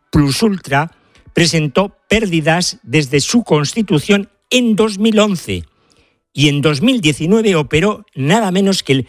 Plus Ultra presentó pérdidas desde su constitución en 2011 y en 2019 operó nada menos que el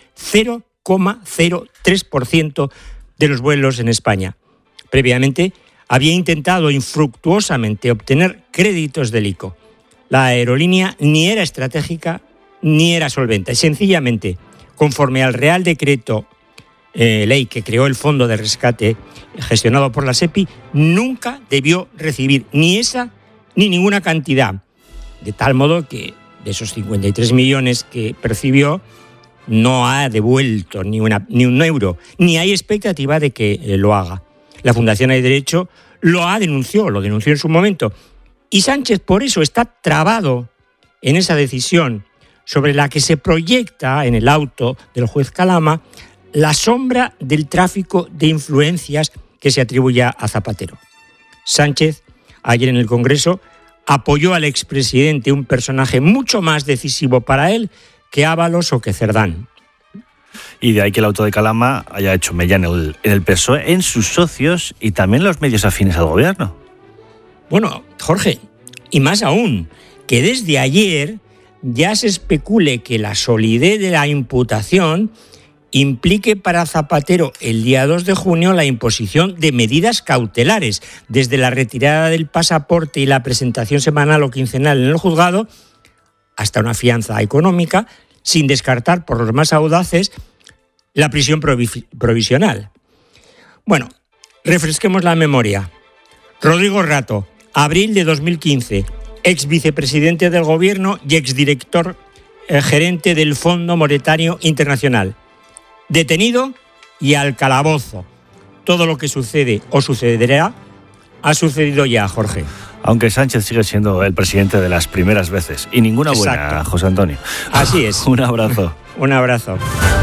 0,03% de los vuelos en España. Previamente había intentado infructuosamente obtener créditos del ICO. La aerolínea ni era estratégica ni era solvente. Sencillamente, conforme al Real Decreto Ley que creó el Fondo de Rescate gestionado por la SEPI, nunca debió recibir ni esa ni ninguna cantidad. De tal modo que de esos 53 millones que percibió, no ha devuelto ni un euro, ni hay expectativa de que lo haga. La Fundación Hay Derecho lo denunció en su momento. Y Sánchez por eso está trabado en esa decisión sobre la que se proyecta en el auto del juez Calama la sombra del tráfico de influencias que se atribuye a Zapatero. Sánchez, ayer en el Congreso, apoyó al expresidente, un personaje mucho más decisivo para él que Ábalos o que Cerdán. Y de ahí que el auto de Calama haya hecho mella en el PSOE, en sus socios y también en los medios afines al gobierno. Bueno, Jorge, y más aún, que desde ayer ya se especule que la solidez de la imputación implique para Zapatero el día 2 de junio la imposición de medidas cautelares, desde la retirada del pasaporte y la presentación semanal o quincenal en el juzgado, hasta una fianza económica, sin descartar, por los más audaces, la prisión provisional. Bueno, refresquemos la memoria. Rodrigo Rato, abril de 2015, ex vicepresidente del Gobierno y exdirector gerente del Fondo Monetario Internacional. Detenido y al calabozo. Todo lo que sucede o sucederá ha sucedido ya, Jorge. Aunque Sánchez sigue siendo el presidente de las primeras veces. Y ninguna buena, exacto. José Antonio. Así es. Un abrazo. Un abrazo.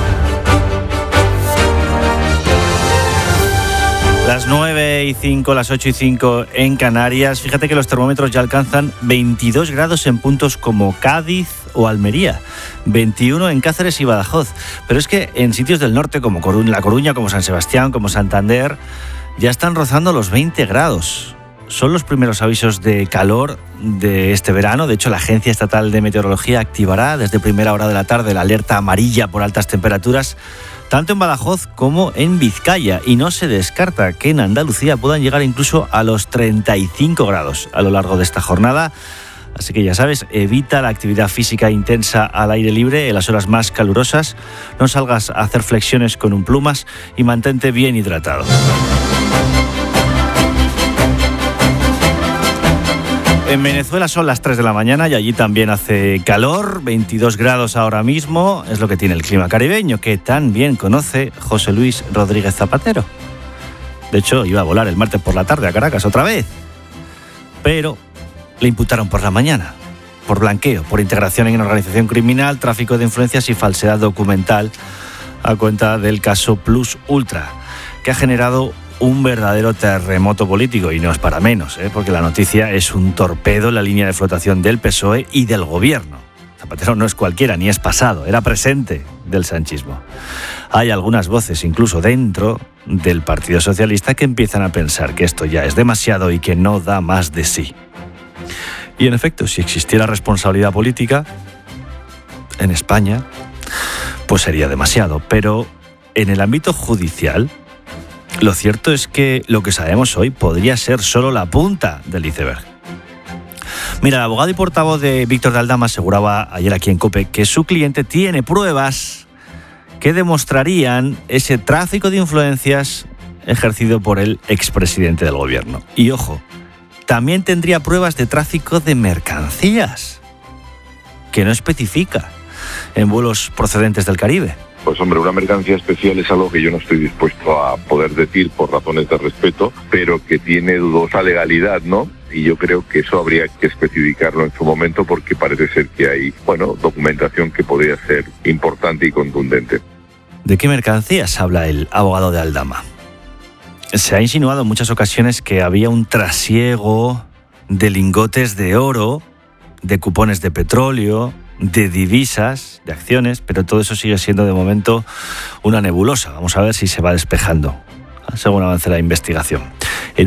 Las 9:05, las 8:05 en Canarias. Fíjate que los termómetros ya alcanzan 22 grados en puntos como Cádiz o Almería, 21 en Cáceres y Badajoz. Pero es que en sitios del norte como La Coruña, como San Sebastián, como Santander, ya están rozando los 20 grados. Son los primeros avisos de calor de este verano. De hecho, la Agencia Estatal de Meteorología activará desde primera hora de la tarde la alerta amarilla por altas temperaturas, tanto en Badajoz como en Vizcaya, y no se descarta que en Andalucía puedan llegar incluso a los 35 grados a lo largo de esta jornada. Así que ya sabes, evita la actividad física intensa al aire libre en las horas más calurosas, no salgas a hacer flexiones con un plumas y mantente bien hidratado. En Venezuela son las 3 de la mañana y allí también hace calor, 22 grados ahora mismo, es lo que tiene el clima caribeño, que tan bien conoce José Luis Rodríguez Zapatero. De hecho, iba a volar el martes por la tarde a Caracas otra vez, pero le imputaron por la mañana, por blanqueo, por integración en organización criminal, tráfico de influencias y falsedad documental a cuenta del caso Plus Ultra, que ha generado un verdadero terremoto político, y no es para menos, porque la noticia es un torpedo en la línea de flotación del PSOE y del gobierno. Zapatero no es cualquiera, ni es pasado, era presente del sanchismo. Hay algunas voces, incluso dentro del Partido Socialista, que empiezan a pensar que esto ya es demasiado y que no da más de sí. Y en efecto, si existiera responsabilidad política en España, pues sería demasiado. Pero en el ámbito judicial, lo cierto es que lo que sabemos hoy podría ser solo la punta del iceberg. Mira, el abogado y portavoz de Víctor de Aldama aseguraba ayer aquí en COPE que su cliente tiene pruebas que demostrarían ese tráfico de influencias ejercido por el expresidente del gobierno. Y ojo, también tendría pruebas de tráfico de mercancías, que no especifica, en vuelos procedentes del Caribe. Pues hombre, una mercancía especial es algo que yo no estoy dispuesto a poder decir por razones de respeto, pero que tiene dudosa legalidad, ¿no? Y yo creo que eso habría que especificarlo en su momento, porque parece ser que hay, documentación que podría ser importante y contundente. ¿De qué mercancías habla el abogado de Aldama? Se ha insinuado en muchas ocasiones que había un trasiego de lingotes de oro, de cupones de petróleo, de divisas, de acciones, pero todo eso sigue siendo de momento una nebulosa. Vamos a ver si se va despejando según avance la investigación.